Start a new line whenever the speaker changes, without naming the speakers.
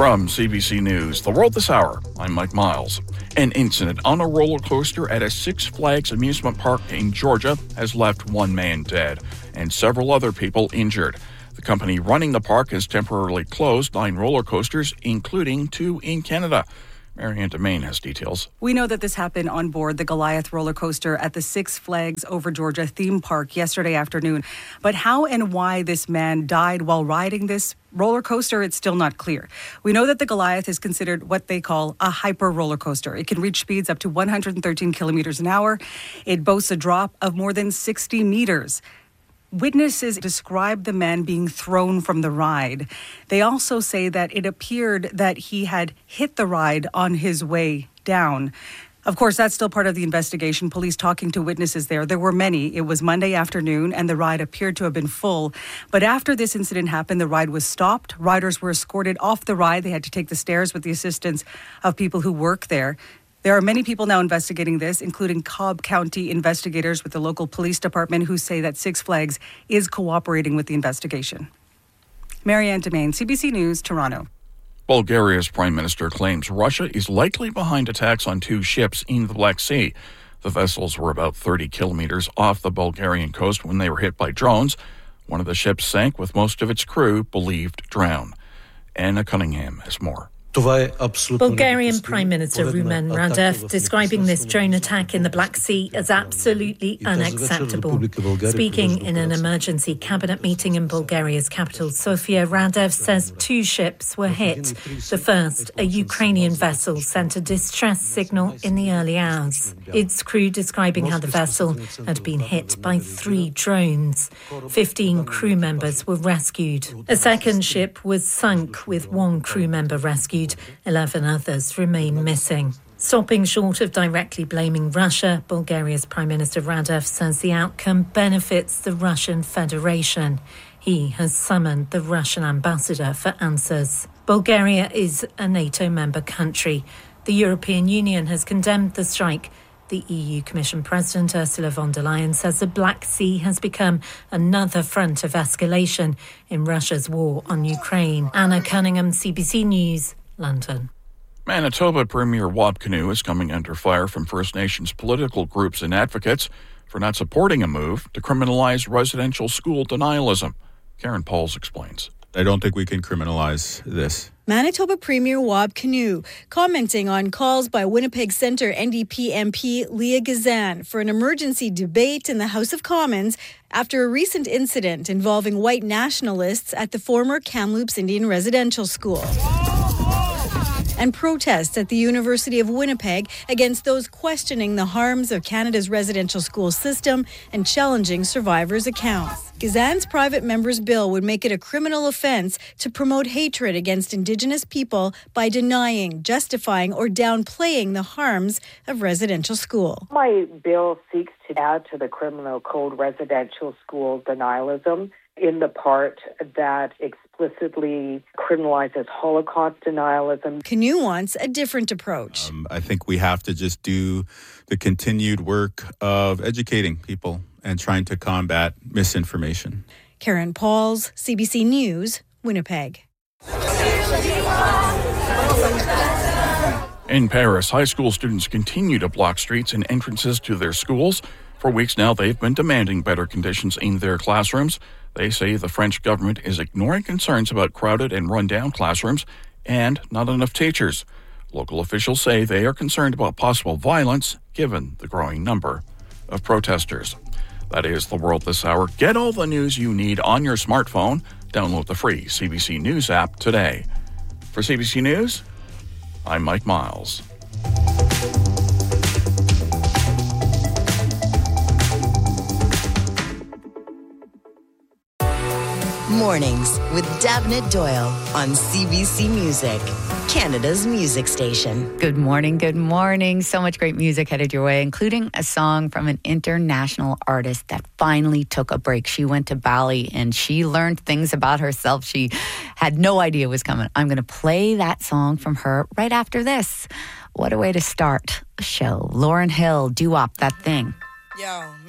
From CBC News, The World This Hour, I'm Mike Miles. An incident on a roller coaster at a Six Flags amusement park in Georgia has left one man dead and several other people injured. The company running the park has temporarily closed 9 roller coasters, including 2 in Canada. Marianne Domain has details.
We know that this happened on board the Goliath roller coaster at the Six Flags Over Georgia theme park yesterday afternoon. But how and why this man died while riding this roller coaster, it's still not clear. We know that the Goliath is considered what they call a hyper roller coaster. It can reach speeds up to 113 kilometers an hour. It boasts a drop of more than 60 meters. Witnesses describe the man being thrown from the ride. They also say that it appeared that he had hit the ride on his way down. Of course, that's still part of the investigation. Police talking to witnesses there. There were many. It was Monday afternoon, and the ride appeared to have been full. But after this incident happened, the ride was stopped. Riders were escorted off the ride. They had to take the stairs with the assistance of people who work there. There are many people now investigating this, including Cobb County investigators with the local police department, who say that Six Flags is cooperating with the investigation. Marianne Domain, CBC News, Toronto.
Bulgaria's prime minister claims Russia is likely behind attacks on 2 ships in the Black Sea. The vessels were about 30 kilometers off the Bulgarian coast when they were hit by drones. One of the ships sank with most of its crew believed drowned. Anna Cunningham has more.
Bulgarian Prime Minister Rumen Radev describing this drone attack in the Black Sea as absolutely unacceptable. Speaking in an emergency cabinet meeting in Bulgaria's capital, Sofia, Radev says 2 ships were hit. The first, a Ukrainian vessel, sent a distress signal in the early hours. Its crew describing how the vessel had been hit by 3 drones. 15 crew members were rescued. A second ship was sunk with 1 crew member rescued. 11 others remain missing. Stopping short of directly blaming Russia, Bulgaria's Prime Minister Radev says the outcome benefits the Russian Federation. He has summoned the Russian ambassador for answers. Bulgaria is a NATO member country. The European Union has condemned the strike. The EU Commission President Ursula von der Leyen says the Black Sea has become another front of escalation in Russia's war on Ukraine. Anna Cunningham, CBC News, London.
Manitoba Premier Wab Kinew is coming under fire from First Nations political groups and advocates for not supporting a move to criminalize residential school denialism. Karen Pauls explains.
I don't think we can criminalize this.
Manitoba Premier Wab Kinew commenting on calls by Winnipeg Centre NDP MP Leah Gazan for an emergency debate in the House of Commons after a recent incident involving white nationalists at the former Kamloops Indian Residential School. And protests at the University of Winnipeg against those questioning the harms of Canada's residential school system and challenging survivors' accounts. Gazan's private member's bill would make it a criminal offence to promote hatred against Indigenous people by denying, justifying, or downplaying the harms of residential school.
My bill seeks to add to the criminal code residential school denialism in the part that explicitly criminalizes Holocaust denialism.
Kinew wants a different approach.
I think we have to just do the continued work of educating people and trying to combat misinformation.
Karen Pauls, CBC News, Winnipeg.
In Paris, high school students continue to block streets and entrances to their schools. For weeks now, they've been demanding better conditions in their classrooms. They say the French government is ignoring concerns about crowded and run-down classrooms and not enough teachers. Local officials say they are concerned about possible violence given the growing number of protesters. That is The World This Hour. Get all the news you need on your smartphone. Download the free CBC News app today. For CBC News, I'm Mike Miles.
Mornings with Davnit Doyle on CBC Music, Canada's music station.
Good morning, good morning. So much great music headed your way, including a song from an international artist that finally took a break. She went to Bali and she learned things about herself she had no idea was coming. I'm going to play that song from her right after this. What a way to start a show. Lauryn Hill, Doo-Wop, That Thing.
Yo.